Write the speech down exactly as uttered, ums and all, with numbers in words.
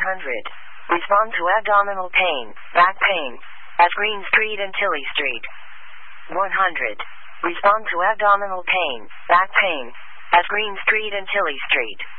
hundred. Respond to abdominal pain, back pain, as Green Street and Tilly Street. one hundred. Respond to abdominal pain, back pain, as Green Street and Tilly Street.